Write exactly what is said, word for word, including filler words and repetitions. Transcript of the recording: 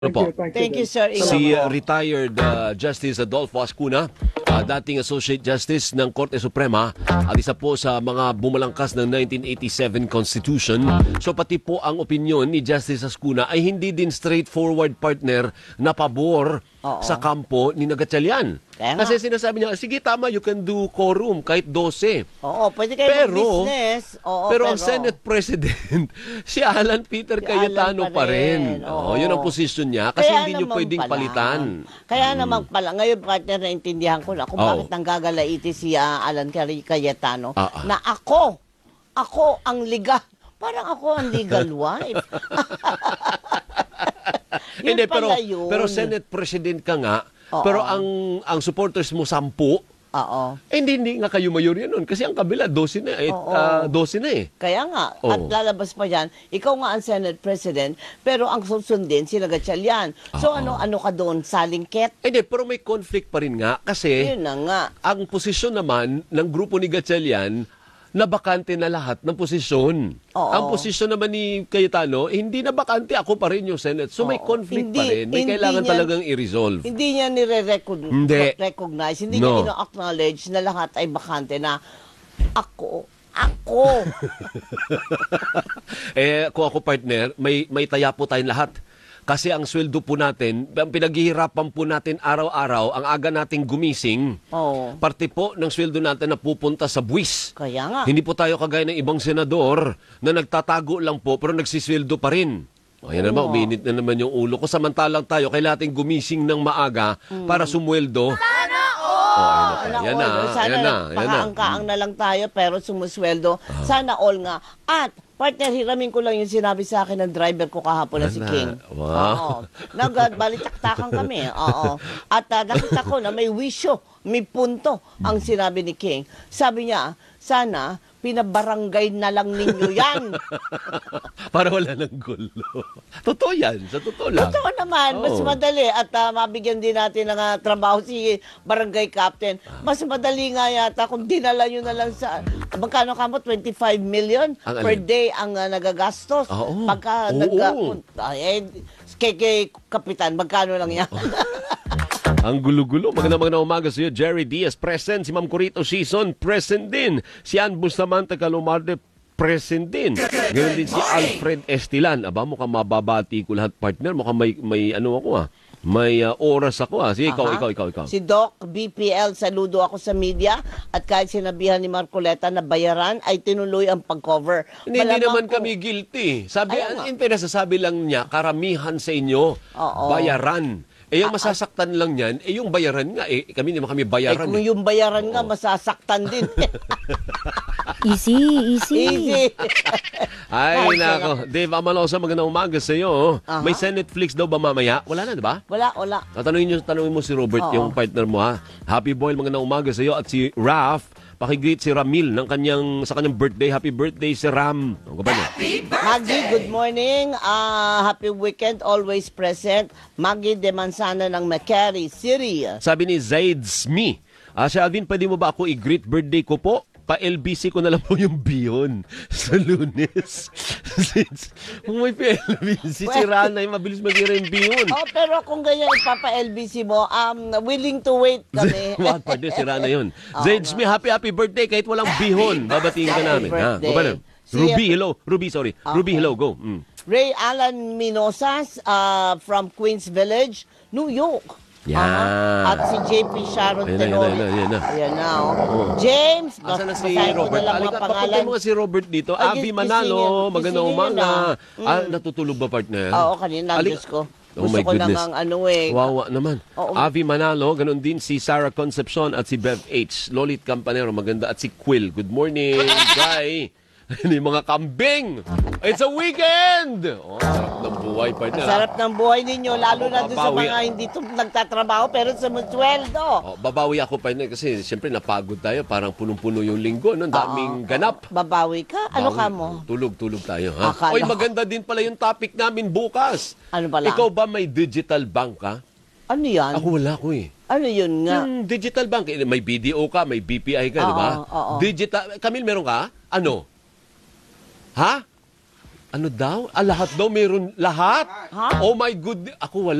Ano po? Thank you, sir. Si uh, retired uh, Justice Adolfo Ascuna, uh, dating Associate Justice ng Korte Suprema at isa po sa mga bumalangkas ng nineteen eighty-seven Constitution. So pati po ang opinion ni Justice Ascuna ay hindi din straightforward partner na pabor Oo. sa kampo ni Gatchalian. Kasi sinasabi niya, sige tama, you can do quorum kahit twelve. Oo, pwede kayo pero, business. Oo, pero, pero ang Senate President, si Alan Peter si Cayetano Alan pa rin. Oo. Oo, yun ang position niya. Kasi kaya hindi niyo pwedeng pala, palitan. Kaya hmm. naman pala, ngayon partner, naintindihan ko na kung oh. bakit nanggagalaiti si uh, Alan Cayetano uh -uh. na ako, ako ang liga. Parang ako ang legal wife. Hindi, pero, yun. pero Senate President ka nga, Oo. pero ang ang supporters mo sampu, Oo. Eh, hindi, hindi nga kayo mayorya nun. Kasi ang kabila, twelve na, eh, uh, twelve na eh. Kaya nga, Oo. at lalabas pa yan, ikaw nga ang Senate President, pero ang susundin, sila Gatchalian. So, ano ano ka doon? Salingket? Eh, hindi, pero may conflict pa rin nga. Kasi, Yun na nga. ang posisyon naman ng grupo ni Gatchalian, na bakante na lahat ng posisyon. Oo. Ang posisyon naman ni Cayetano, eh, hindi na bakante, ako pa rin yung Senate. So Oo. may conflict hindi, pa rin. May kailangan niya, talagang i-resolve. Hindi niya nire-recognize, hindi, hindi no. niya ino-acknowledge na lahat ay bakante na ako, ako. eh, kung ako partner, may, may taya po tayong lahat. Kasi ang sweldo po natin, ang pinaghihirapan po natin araw-araw, ang aga nating gumising, oh. parte po ng sweldo natin na pupunta sa buwis. Kaya nga. Hindi po tayo kagaya ng ibang senador na nagtatago lang po pero nagsisweldo pa rin. Ayan naman, uminit na naman yung ulo ko. Samantalang tayo, kailangan gumising ng maaga hmm. para sumweldo. Sana all! Oh, Sana yan all. na, Sana yan na, pakaang-kaang na lang tayo pero sumusweldo. Oh. Sana all nga. At partner, hiramin ko lang yung sinabi sa akin ng driver ko kahapon na si King. Wow. Oo. Nagbalitaktakan kami. Oo. At uh, nakita ko na may wisyo, may punto ang sinabi ni King. Sabi niya, sana pinabarangay na lang ninyo yan. Para wala ng gulo. Totoo yan. Sa totoo lang. Totoo naman. Oh. Mas madali. At uh, mabigyan din natin ng uh, trabaho si barangay captain. Mas madali nga yata kung dinala nyo na lang sa... Magkano ka mo? twenty-five million ang per alin? Day ang uh, nagagastos. Oo. Pagka Oo. nag... Uh, eh, kay, kay kapitan, magkano lang yan? Ang gulo-gulo. Magandang magandang umaga sa iyo. Jerry Diaz, present. Si Ma'am Corito Season, present din. Si Ann Bustamante Calumarde, present din. Ganun din si Alfred Estilan. Aba, mukhang mababati ko lahat, partner. Mukhang may, may ano ako ah. May uh, oras ako ah. Sige, ikaw, ikaw, ikaw, ikaw. Si Doc B P L, saludo ako sa media. At kahit sinabihan ni Marcoleta na bayaran, ay tinuloy ang pag-cover. Hindi, hindi naman ko, kami guilty. Sabi, ang pinasasabi lang niya, karamihan sa inyo, Oo. bayaran. Eh, yung masasaktan lang yan, eh, yung bayaran nga, eh, kami naman kami bayaran. Eh, kung yung bayaran Oo. nga, masasaktan din. Easy, easy. Easy. Ay, nako. Dave Amalosa, magandang umaga sa iyo. Uh-huh. May Senate Flix daw ba mamaya? Wala na, di ba? Wala, wala. Tanungin, nyo, tanungin mo si Robert, Oo. yung partner mo, ha? Happy Boy, magandang umaga sa iyo. At si Raf, pakigreet si Ramil ng kanyang, sa kanyang birthday. Happy birthday si Ram. Ang ba Happy birthday! Maggie, good morning. Uh, happy weekend, always present. Maggie de Manzana ng McCary City. Sabi ni Zaid Smi, ah, si Alvin, pwede mo ba ako i-greet birthday ko po? Pa-L B C ko na lang po yung bihon sa Lunes. Kung may pa-L B C, si Ranay, mabilis mag-ira yung bihon. Oh, pero kung ganyan ipapa-L B C mo, um, willing to wait kami. What part si Ranay yun? Oh, Zaid Smith, happy, happy birthday kahit walang bihon. Babatiin ka namin. Ha? Si, Ruby, hello. Ruby, sorry. Okay. Ruby, hello. Go. Mm. Ray Alan Minosas uh, from Queens Village, New York. Yan. Uh-huh. At si J P Sharon Tenori. Ayan na, ayan na. Oh. James, asa na si Robert? Alika, papunta mo si Robert dito. Ay, Abby Manalo, magandang umaga. Mm. Ah, natutulog ba, partner? Oo, kanina, Diyos ko. Oh Gusto my ko goodness. nang ano eh. Wawa naman. Oo. Avi Manalo, ganun din si Sarah Concepcion at si Bev H. Lolit Campanero, maganda. At si Quill. Good morning, Guy. Yung mga kambing. It's a weekend! Oh, sarap ng buhay, partner. Sarap ng buhay ninyo, lalo na doon sa mga hindi nagtatrabaho pero sumusweldo. Oh, babawi ako, partner, kasi siyempre napagod tayo. Parang punong-puno yung linggo. No? Daming ganap. Babawi ka? Ano ka mo? Tulog, tulog tayo. Ha? Akala Oy, maganda din pala yung topic namin bukas. Ano pala? Ikaw ba may digital bank ka? Ano yan? Ako wala ko eh. Ano yun nga? Yung digital bank, may B D O ka, may B P I ka, di ba? Oo. Digital, Camille, meron ka? Ano? Ha? Ano daw? Ah, lahat daw meron. Lahat? Ha? Oh my goodness. Ako wala.